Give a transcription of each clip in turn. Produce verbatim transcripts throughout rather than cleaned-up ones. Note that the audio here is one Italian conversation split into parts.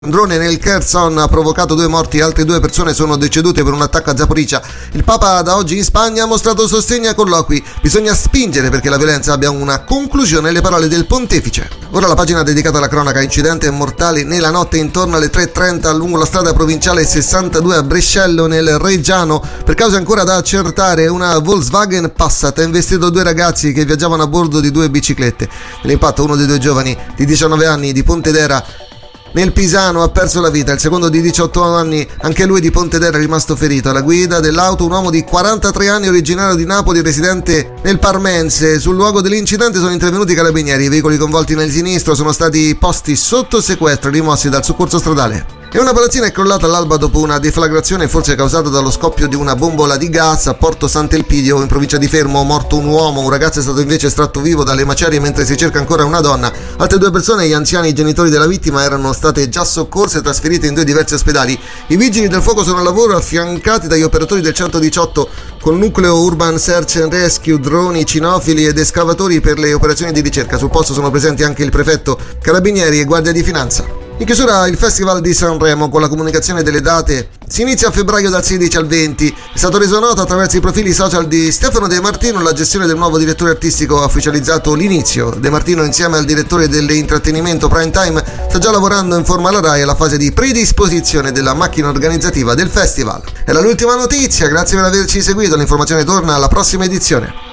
Un drone nel Kherson ha provocato due morti e altre due persone sono decedute per un attacco a Zaporizhzhia. Il Papa da oggi in Spagna ha mostrato sostegno ai colloqui. Bisogna spingere perché la violenza abbia una conclusione, le parole del pontefice. Ora la pagina dedicata alla cronaca: incidente mortale nella notte intorno alle tre e trenta lungo la strada provinciale sessantadue a Brescello nel Reggiano. Per cause ancora da accertare, una Volkswagen Passat ha investito due ragazzi che viaggiavano a bordo di due biciclette. Nell'impatto uno dei due giovani di diciannove anni di Pontedera nel Pisano ha perso la vita, il secondo di diciotto anni, anche lui di Pontedera, è rimasto ferito. Alla guida dell'auto un uomo di quarantatré anni originario di Napoli, residente nel Parmense. Sul luogo dell'incidente sono intervenuti i carabinieri. I veicoli coinvolti nel sinistro sono stati posti sotto sequestro e rimossi dal soccorso stradale. E una palazzina è crollata all'alba dopo una deflagrazione forse causata dallo scoppio di una bombola di gas a Porto Sant'Elpidio in provincia di Fermo. Morto un uomo, un ragazzo è stato invece estratto vivo dalle macerie mentre si cerca ancora una donna. Altre due persone, gli anziani genitori della vittima, erano state già soccorse e trasferite in due diversi ospedali. I vigili del fuoco sono al lavoro affiancati dagli operatori del centodiciotto con nucleo Urban Search and Rescue, droni, cinofili ed escavatori per le operazioni di ricerca. Sul posto sono presenti anche il prefetto, carabinieri e guardia di finanza. In chiusura il Festival di Sanremo con la comunicazione delle date. Si inizia a febbraio dal sedici al venti. È stato reso noto attraverso i profili social di Stefano De Martino la gestione del nuovo direttore artistico. Ha ufficializzato l'inizio. De Martino, insieme al direttore dell'intrattenimento Prime Time, sta già lavorando in forma alla Rai alla fase di predisposizione della macchina organizzativa del festival. Era l'ultima notizia, grazie per averci seguito. L'informazione torna alla prossima edizione.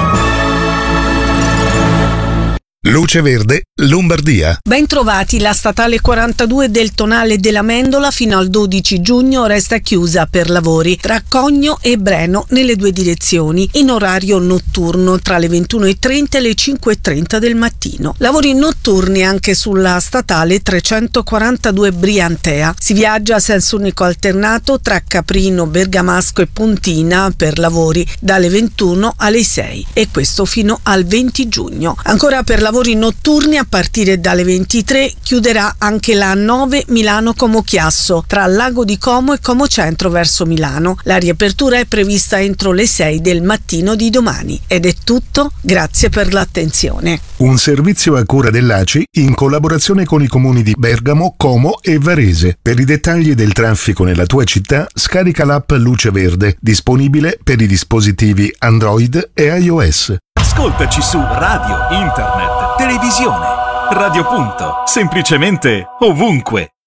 Luce Verde, Lombardia. Ben trovati, la statale quarantadue del Tonale della Mendola fino al dodici giugno resta chiusa per lavori tra Cogno e Breno nelle due direzioni in orario notturno tra le ventuno e trenta e le cinque e trenta del mattino. Lavori notturni anche sulla statale trecentoquarantadue Briantea. Si viaggia a senso unico alternato tra Caprino, Bergamasco e Pontina per lavori dalle ventuno alle sei e questo fino al venti giugno. Ancora per lavori notturni a partire dalle ventitré chiuderà anche la nove Milano-Como Chiasso tra Lago di Como e Como Centro verso Milano. La riapertura è prevista entro le sei del mattino di domani. Ed è tutto, grazie per l'attenzione. Un servizio a cura dell'A C I in collaborazione con i comuni di Bergamo, Como e Varese. Per i dettagli del traffico nella tua città scarica l'app Luce Verde, disponibile per i dispositivi Android e iOS. Ascoltaci su radio, internet, televisione, Radio Punto, semplicemente ovunque.